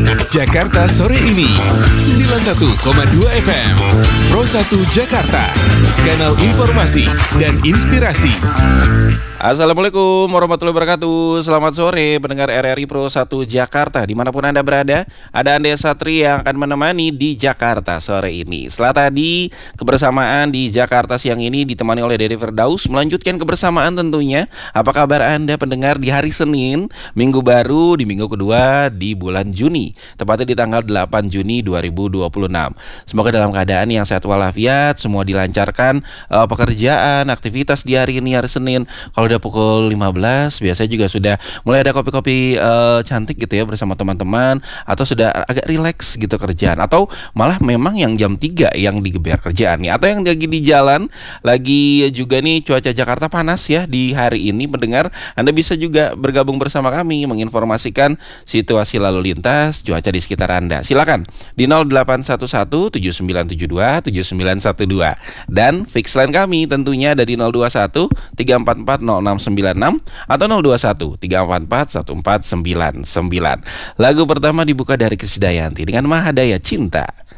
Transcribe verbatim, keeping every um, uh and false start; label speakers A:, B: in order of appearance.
A: Jakarta sore ini sembilan puluh satu koma dua F M Pro satu Jakarta, kanal informasi dan inspirasi.
B: Assalamualaikum warahmatullahi wabarakatuh. Selamat sore pendengar R R I Pro satu Jakarta, dimanapun Anda berada. Ada Anda Satri yang akan menemani di Jakarta sore ini. Setelah tadi kebersamaan di Jakarta siang ini ditemani oleh Dede Firdaus, melanjutkan kebersamaan tentunya. Apa kabar Anda pendengar di hari Senin, minggu baru di minggu kedua di bulan Juni, tepatnya di tanggal delapan Juni dua ribu dua puluh enam. Semoga dalam keadaan yang sehat walafiat, semua dilancarkan uh, pekerjaan, aktivitas di hari ini hari Senin. Kalau udah pukul lima belas biasanya juga sudah mulai ada kopi-kopi uh, cantik gitu ya bersama teman-teman, atau sudah agak rileks gitu kerjaan, atau malah memang yang jam tiga yang digeber kerjaan nih, atau yang lagi di jalan, lagi juga nih cuaca Jakarta panas ya di hari ini pendengar. Anda bisa juga bergabung bersama kami menginformasikan situasi lalu lintas cuaca di sekitar Anda. Silakan di nol delapan satu satu tujuh sembilan tujuh dua tujuh sembilan satu dua, dan fix line kami tentunya dari nol dua satu tiga empat empat nol enam sembilan enam atau nol dua satu tiga empat empat satu empat sembilan sembilan. Lagu pertama dibuka dari Krisdayanti dengan Mahadaya Cinta.